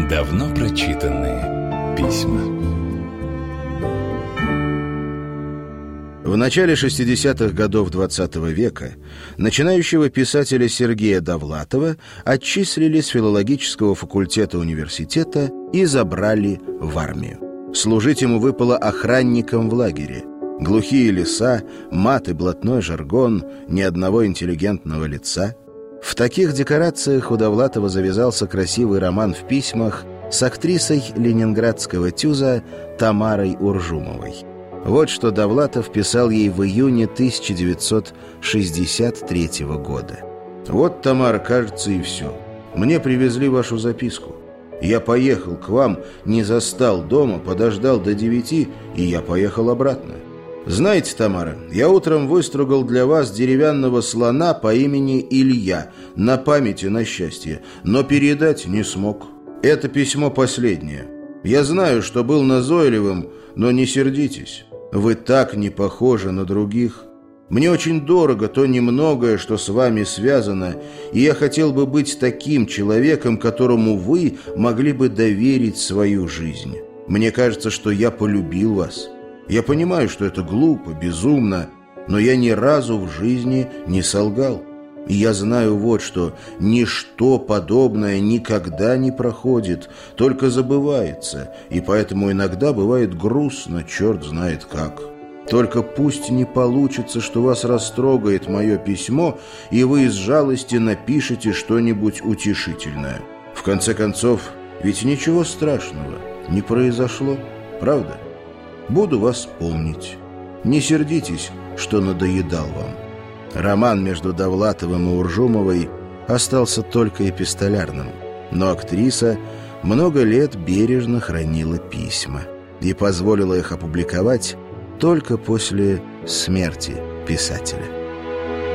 Давно прочитанные письма. В начале 60-х годов XX века начинающего писателя Сергея Довлатова отчислили с филологического факультета университета и забрали в армию. Служить ему выпало охранником в лагере. Глухие леса, мат и блатной жаргон, ни одного интеллигентного лица. В таких декорациях у Довлатова завязался красивый роман в письмах с актрисой ленинградского ТЮЗа Тамарой Уржумовой. Вот что Довлатов писал ей в июне 1963 года. «Вот, Тамара, кажется, и все. Мне привезли вашу записку. Я поехал к вам, не застал дома, подождал до 9, и я поехал обратно. Знаете, Тамара, я утром выстругал для вас деревянного слона по имени Илья, на память и на счастье, но передать не смог. Это письмо последнее. Я знаю, что был назойливым, но не сердитесь. Вы так не похожи на других. Мне очень дорого то немногое, что с вами связано, и я хотел бы быть таким человеком, которому вы могли бы доверить свою жизнь. Мне кажется, что я полюбил вас. Я понимаю, что это глупо, безумно, но я ни разу в жизни не солгал. И я знаю вот что: ничто подобное никогда не проходит, только забывается, и поэтому иногда бывает грустно, черт знает как. Только пусть не получится, что вас растрогает мое письмо, и вы из жалости напишите что-нибудь утешительное. В конце концов, ведь ничего страшного не произошло, правда? Буду вас помнить. Не сердитесь, что надоедал вам». Роман между Довлатовым и Уржумовой остался только эпистолярным, но актриса много лет бережно хранила письма и позволила их опубликовать только после смерти писателя.